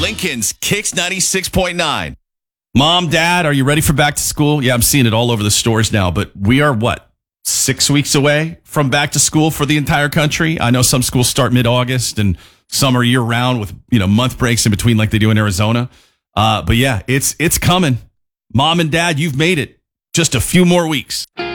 Lincoln's Kicks 96.9. Mom, Dad, are you ready for back to school? Yeah, I'm seeing it all over the stores now, but we are 6 weeks away from back to school for the entire country? I know some schools start mid-August and some are year-round with, month breaks in between like they do in Arizona. But yeah, it's coming. Mom and Dad, you've made it. Just a few more weeks.